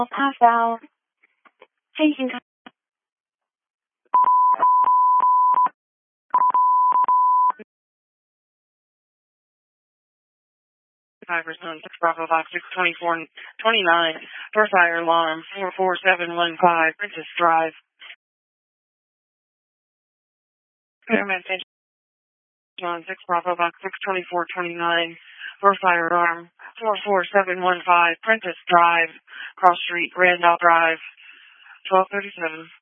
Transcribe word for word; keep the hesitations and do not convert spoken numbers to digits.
Pass out. Taking five percent six Bravo Box six twenty four twenty nine. Door fire alarm four four seven one five. Princess Drive. Pyramid on six Bravo Box six twenty four twenty nine. Door fire alarm four four seven one five. Princess Drive. Cross Street, Randolph Drive. Twelve thirty seven.